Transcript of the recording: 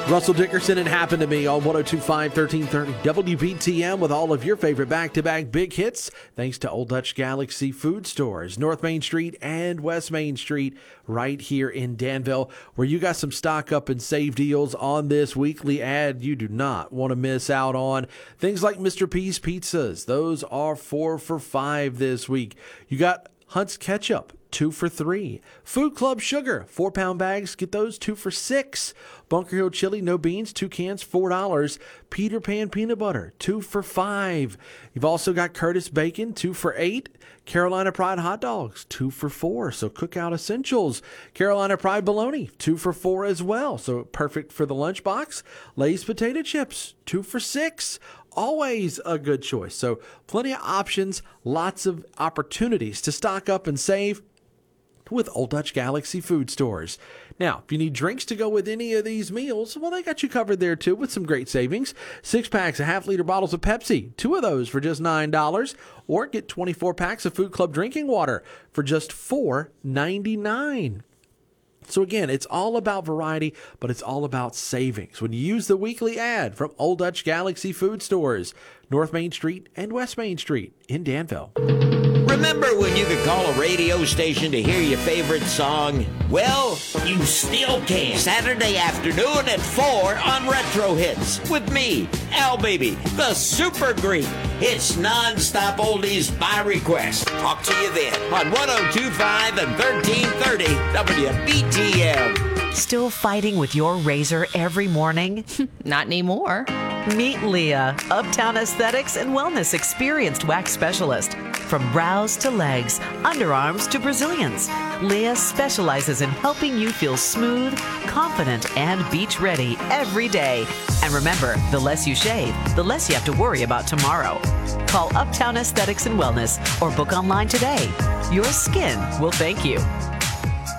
Russell Dickerson, It Happened to Me on 102.5, 1330 WBTM with all of your favorite back-to-back big hits. Thanks to Old Dutch Galaxy Food Stores, North Main Street and West Main Street right here in Danville, where you got some stock up and save deals on this weekly ad you do not want to miss out on. Things like Mr. P's Pizzas. Those are 4 for $5 this week. You got Hunt's Ketchup, 2 for $3. Food Club Sugar, 4-pound bags, get those 2 for $6. Bunker Hill Chili, no beans, 2 cans, $4. Peter Pan Peanut Butter, 2 for $5. You've also got Curtis Bacon, 2 for $8. Carolina Pride Hot Dogs, 2 for $4. So Cookout Essentials. Carolina Pride Bologna, 2 for $4 as well. So perfect for the lunchbox. Lay's Potato Chips, 2 for $6. Always a good choice. So plenty of options, lots of opportunities to stock up and save with Old Dutch Galaxy Food Stores. Now, if you need drinks to go with any of these meals, well, they got you covered there too with some great savings. 6 packs of half-liter bottles of Pepsi, 2 of those for just $9. Or get 24 packs of Food Club drinking water for just $4.99. So again, it's all about variety, but it's all about savings when you use the weekly ad from Old Dutch Galaxy Food Stores, North Main Street and West Main Street in Danville. Remember when you could call a radio station to hear your favorite song? Well, you still can. Saturday afternoon at 4 on Retro Hits with me, Al Baby, the Super Greek. It's non-stop oldies by request. Talk to you then on 102.5 and 1330 WBTM. Still fighting with your razor every morning? Not anymore. Meet Leah, Uptown Aesthetics and Wellness experienced wax specialist. From brows to legs, underarms to Brazilians, Leah specializes in helping you feel smooth, confident, and beach ready every day. And remember, the less you shave, the less you have to worry about tomorrow. Call Uptown Aesthetics and Wellness or book online today. Your skin will thank you.